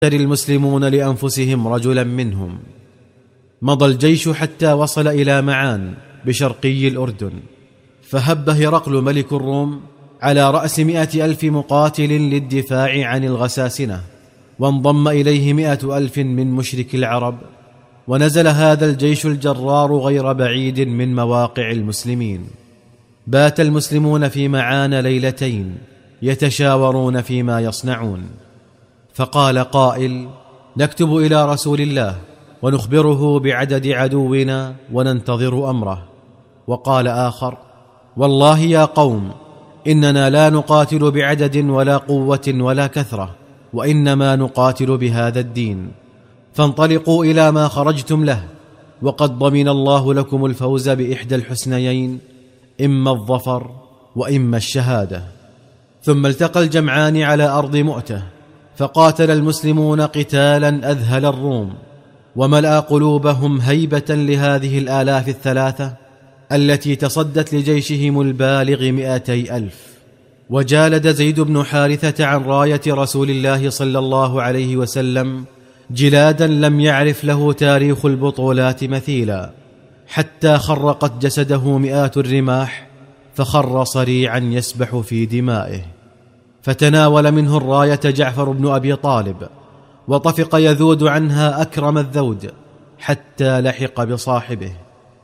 المسلمون لأنفسهم رجلا منهم. مضى الجيش حتى وصل إلى معان بشرقي الأردن، فهب هرقل ملك الروم على رأس 100,000 مقاتل للدفاع عن الغساسنة، وانضم إليه 100,000 من مشرك العرب، ونزل هذا الجيش الجرار غير بعيد من مواقع المسلمين. بات المسلمون في معان ليلتين يتشاورون فيما يصنعون، فقال قائل: نكتب إلى رسول الله ونخبره بعدد عدونا وننتظر أمره. وقال آخر: والله يا قوم، إننا لا نقاتل بعدد ولا قوة ولا كثرة، وإنما نقاتل بهذا الدين، فانطلقوا إلى ما خرجتم له، وقد ضمن الله لكم الفوز بإحدى الحسنيين، إما الظفر وإما الشهادة. ثم التقى الجمعان على أرض مؤتة، فقاتل المسلمون قتالا أذهل الروم، وملأ قلوبهم هيبة لهذه الآلاف الثلاثة التي تصدت لجيشهم البالغ 200,000. وجالد زيد بن حارثة عن راية رسول الله صلى الله عليه وسلم جلادا لم يعرف له تاريخ البطولات مثيلا، حتى خرقت جسده 100 الرماح، فخر صريعا يسبح في دمائه. فتناول منه الراية جعفر بن أبي طالب، وطفق يذود عنها أكرم الذود حتى لحق بصاحبه.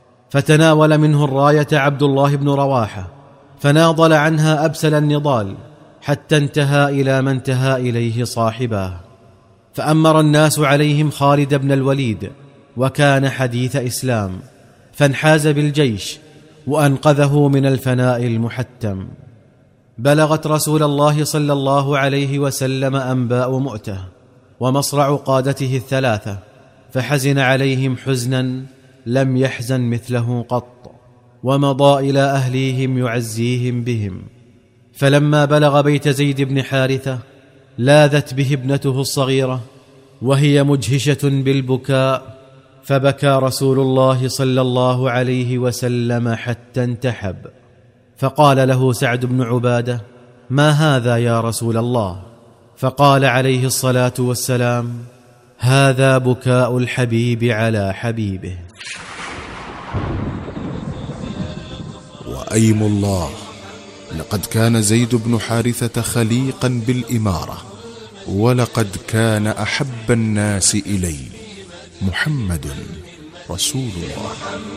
فتناول منه الراية عبد الله بن رواحة، فناضل عنها أبسل النضال حتى انتهى إلى ما انتهى إليه صاحباه. فأمر الناس عليهم خالد بن الوليد، وكان حديث إسلام، فانحاز بالجيش وأنقذه من الفناء المحتم. بلغت رسول الله صلى الله عليه وسلم أنباء مؤتة ومصرع قادته الثلاثة، فحزن عليهم حزنا لم يحزن مثله قط، ومضى إلى أهليهم يعزيهم بهم. فلما بلغ بيت زيد بن حارثة لاذت به ابنته الصغيرة وهي مجهشة بالبكاء، فبكى رسول الله صلى الله عليه وسلم حتى انتحب. فقال له سعد بن عبادة: ما هذا يا رسول الله؟ فقال عليه الصلاة والسلام: هذا بكاء الحبيب على حبيبه. وأيم الله، لقد كان زيد بن حارثة خليقا بالإمارة، ولقد كان أحب الناس إلي محمد رسول الله.